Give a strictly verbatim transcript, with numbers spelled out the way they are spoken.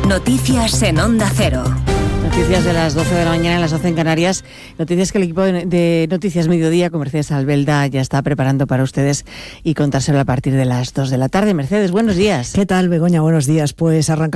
Noticias en Onda Cero. Noticias de las doce de la mañana, en las doce en Canarias. Noticias que el equipo de Noticias Mediodía con Mercedes Albelda ya está preparando para ustedes y contárselo a partir de las dos de la tarde. Mercedes, buenos días. ¿Qué tal, Begoña? Buenos días. Pues arrancamos